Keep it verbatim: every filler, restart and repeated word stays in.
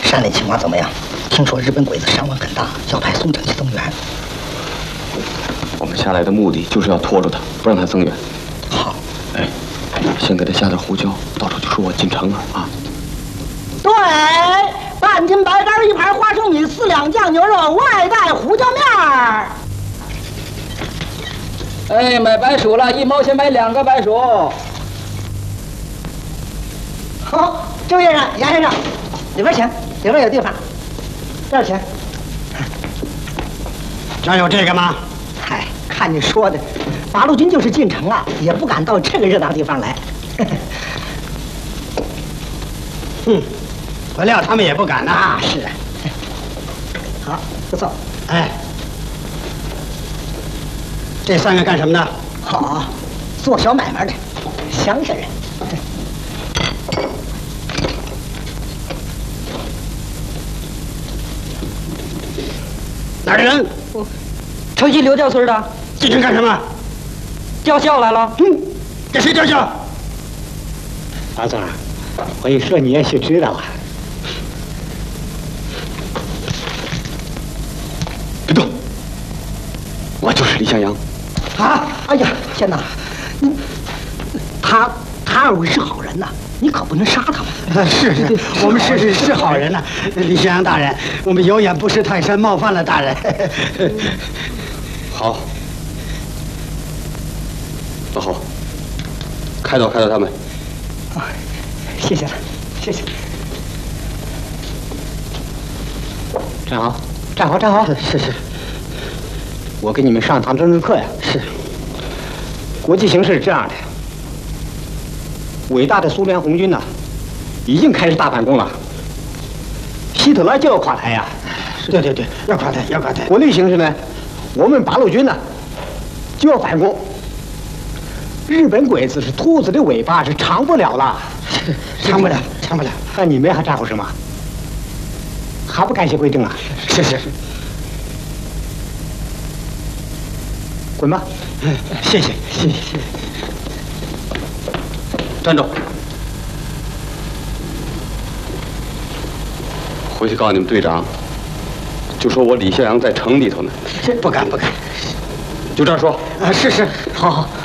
山里情况怎么样？听说日本鬼子伤亡很大，要派宋江去增援。 我们下来的目的就是要拖住他，不让他增援。 好， 哎，先给他下点胡椒，到时候就说我进城了啊。 对，半斤白干一盘花生米，四两酱牛肉，外带胡椒面儿。 哎，买白薯了，一毛钱买两个白薯。 好，周先生、杨先生，里边请，里边有地方。这儿请。 这儿有这个吗？ 嗨，看你说的，八路军就是进城啊，也不敢到这个热闹地方来。 嗯，我料他们也不敢呐。 啊，是啊。好，不错。 哎，这三个干什么的？ 好，做小买卖的，乡下人。 哪儿的人？ 城西刘家村的， 进城干什么？ 吊孝来了。 嗯，给谁吊孝？ 老总，我一说你也许知道啊。 别动！我就是李向阳。 啊！哎呀，天哪！你他他二位是好人呐，你可不能杀他们。 啊、是是，我们是是是好人呐、啊，李向阳大人，我们有眼不识泰山，冒犯了大人。 好，老侯，开导开导他们。 啊，谢谢了，谢谢。 站好，站好，站好。 是是， 我给你们上堂政治课呀。 是。 国际形势是这样的，伟大的苏联红军呢，已经开始大反攻了。希特勒就要垮台呀！ 对对对，要垮台，要垮台。 国内形势呢，我们八路军呢就要反攻。日本鬼子是兔子的尾巴，是长不了了， 长不了，长不了。 那你们还咋呼什么？还不感谢归正啊？ 是是是。 滚吧！ 谢谢谢谢谢谢。 站住！回去告诉你们队长，就说我李向阳在城里头呢。 这不敢不敢。 就这样说。 啊，是是，好好。